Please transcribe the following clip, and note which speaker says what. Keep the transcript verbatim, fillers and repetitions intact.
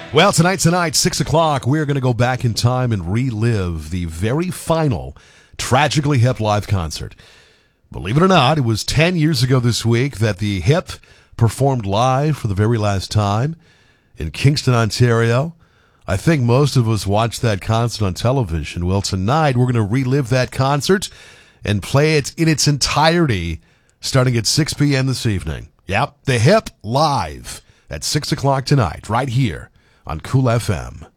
Speaker 1: Well, tonight, tonight, six o'clock, we're going to go back in time and relive the very final Tragically Hip live concert. Believe it or not, it was ten years ago this week that the Hip performed live for the very last time in Kingston, Ontario. I think most of us watched that concert on television. Well, tonight, we're going to relive that concert and play it in its entirety starting at six p.m. this evening. Yep, the Hip live at six o'clock tonight, right here on Cool F M.